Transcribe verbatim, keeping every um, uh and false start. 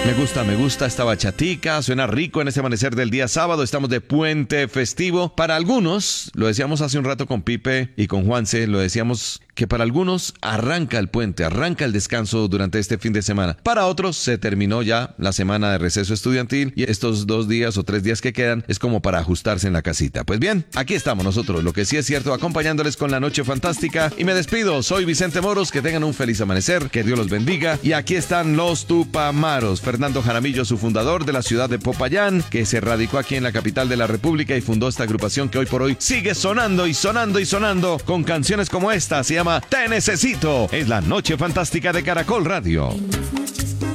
Me gusta, me gusta esta bachatica, suena rico en este amanecer del día sábado, estamos de puente festivo. Para algunos, lo decíamos hace un rato con Pipe y con Juanse, lo decíamos que para algunos arranca el puente, arranca el descanso durante este fin de semana. Para otros se terminó ya la semana de receso estudiantil y estos dos días o tres días que quedan es como para ajustarse en la casita. Pues bien, aquí estamos nosotros, lo que sí es cierto, acompañándoles con la noche fantástica y me despido, soy Vicente Moros, que tengan un feliz amanecer, que Dios los bendiga y aquí están los Tupamaros. Fernando Jaramillo, su fundador de la ciudad de Popayán, que se radicó aquí en la capital de la República y fundó esta agrupación que hoy por hoy sigue sonando y sonando y sonando con canciones como esta, se llama Te Necesito. Es la noche fantástica de Caracol Radio.